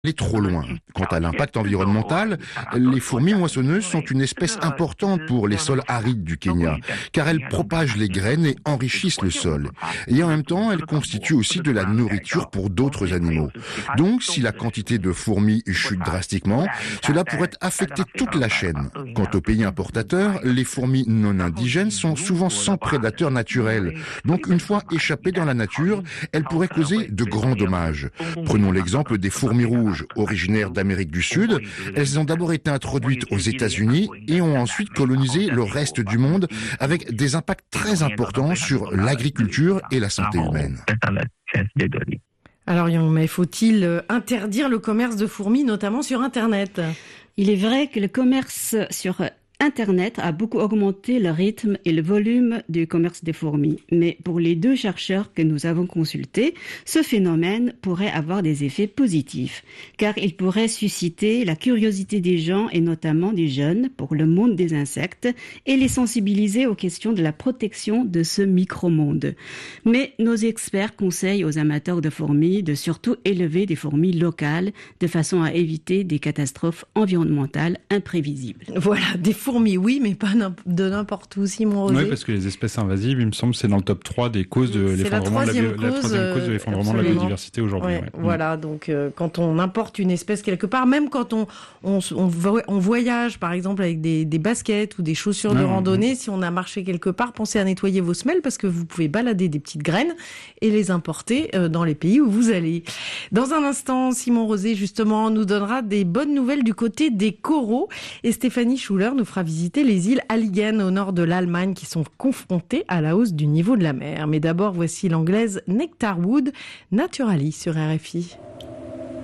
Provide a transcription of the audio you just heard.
aller trop loin. Quant à l'impact environnemental, les fourmis moissonneuses sont une espèce importante pour les sols arides du Kenya, car elles propagent les graines et enrichissent le sol. Et en même temps, elles constituent aussi de la nourriture pour d'autres animaux. Donc, si la quantité de fourmis chute drastiquement, cela pourrait affecter toute la chaîne. Quant aux pays importateurs, les fourmis non indigènes sont souvent sans prédateurs naturels. Donc, une fois échappées dans la nature, elles pourraient causer de grands dommages. Prenons l'exemple des fourmis rouges. Originaires d'Amérique du Sud, elles ont d'abord été introduites aux États-Unis et ont ensuite colonisé le reste du monde avec des impacts très importants sur l'agriculture et la santé humaine. Alors, mais faut-il interdire le commerce de fourmis, notamment sur Internet ? Il est vrai que le commerce sur Internet a beaucoup augmenté le rythme et le volume du commerce des fourmis. Mais pour les 2 chercheurs que nous avons consultés, ce phénomène pourrait avoir des effets positifs, car il pourrait susciter la curiosité des gens et notamment des jeunes pour le monde des insectes et les sensibiliser aux questions de la protection de ce micro-monde. Mais nos experts conseillent aux amateurs de fourmis de surtout élever des fourmis locales de façon à éviter des catastrophes environnementales imprévisibles. Voilà, des fourmis, oui, mais pas de n'importe où, Simon Rosé. Oui, parce que les espèces invasives, il me semble, c'est dans le top 3 des causes de l'effondrement de l'effondrement de la biodiversité aujourd'hui. Ouais, voilà, donc quand on importe une espèce quelque part, même quand on voyage, par exemple, avec des baskets ou des chaussures de randonnée, si on a marché quelque part, pensez à nettoyer vos semelles parce que vous pouvez balader des petites graines et les importer dans les pays où vous allez. Dans un instant, Simon Rosé, justement, nous donnera des bonnes nouvelles du côté des coraux et Stéphanie Schuller nous fera visiter les îles Alligen au nord de l'Allemagne qui sont confrontées à la hausse du niveau de la mer. Mais d'abord, voici l'anglaise Nectarwood, Naturalis sur RFI.